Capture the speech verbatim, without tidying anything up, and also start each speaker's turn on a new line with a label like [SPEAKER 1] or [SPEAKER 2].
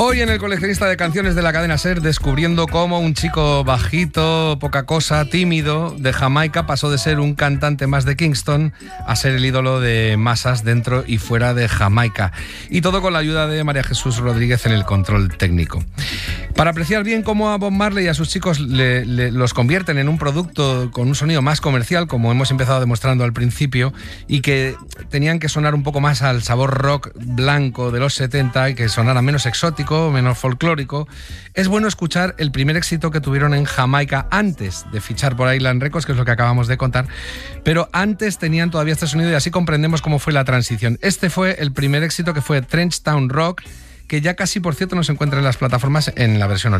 [SPEAKER 1] Hoy en el coleccionista de canciones de la cadena SER, descubriendo cómo un chico bajito, poca cosa, tímido, de Jamaica pasó de ser un cantante más de Kingston a ser el ídolo de masas dentro y fuera de Jamaica. Y todo con la ayuda de María Jesús Rodríguez en el control técnico. Para apreciar bien cómo a Bob Marley y a sus chicos le, le, los convierten en un producto con un sonido más comercial, como hemos empezado demostrando al principio, y que tenían que sonar un poco más al sabor rock blanco de los setenta y que sonara menos exótico, menos folclórico, es bueno escuchar el primer éxito que tuvieron en Jamaica antes de fichar por Island Records, que es lo que acabamos de contar, pero antes tenían todavía este sonido y así comprendemos cómo fue la transición. Este fue el primer éxito, que fue Trench Town Rock, que ya casi, por cierto, no se encuentra en las plataformas en la versión original.